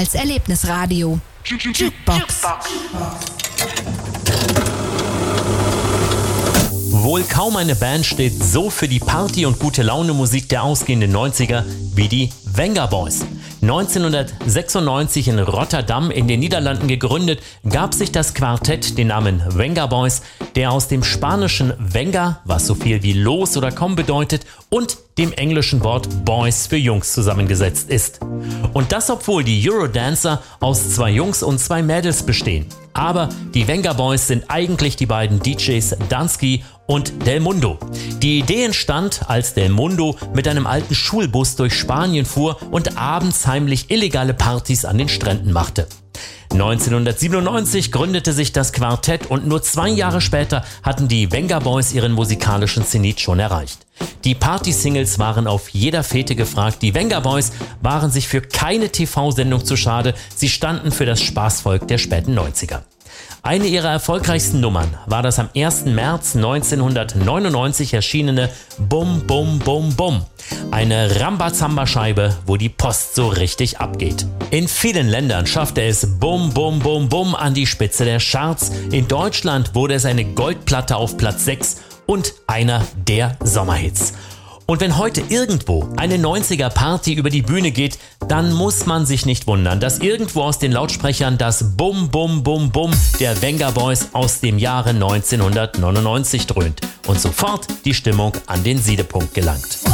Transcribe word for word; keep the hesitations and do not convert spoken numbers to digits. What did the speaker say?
als Erlebnisradio. Jukebox. Wohl kaum eine Band steht so für die Party- und Gute-Laune-Musik der ausgehenden neunziger wie die Vengaboys. neunzehnhundertsechsundneunzig in Rotterdam in den Niederlanden gegründet, gab sich das Quartett den Namen Vengaboys, der aus dem spanischen Venga, was so viel wie los oder komm bedeutet, und dem englischen Wort Boys für Jungs zusammengesetzt ist. Und das, obwohl die Eurodancer aus zwei Jungs und zwei Mädels bestehen. Aber die Vengaboys sind eigentlich die beiden D Js Dansky und Del Mundo. Die Idee entstand, als Del Mundo mit einem alten Schulbus durch Spanien fuhr und abends heimlich illegale Partys an den Stränden machte. neunzehnhundertsiebenundneunzig gründete sich das Quartett und nur zwei Jahre später hatten die Vengaboys ihren musikalischen Zenit schon erreicht. Die Party-Singles waren auf jeder Fete gefragt. Die Vengaboys waren sich für keine T V-Sendung zu schade. Sie standen für das Spaßvolk der späten neunziger. Eine ihrer erfolgreichsten Nummern war das am ersten März neunzehnhundertneunundneunzig erschienene Bum Bum Bum Bum. Eine Rambazamba-Scheibe, wo die Post so richtig abgeht. In vielen Ländern schaffte es Bum Bum Bum Bum an die Spitze der Charts. In Deutschland wurde es eine Goldplatte auf Platz sechs und einer der Sommerhits. Und wenn heute irgendwo eine neunziger-Party über die Bühne geht, dann muss man sich nicht wundern, dass irgendwo aus den Lautsprechern das Bum Bum Bum Bum der Vengaboys aus dem Jahre neunzehnhundertneunundneunzig dröhnt und sofort die Stimmung an den Siedepunkt gelangt.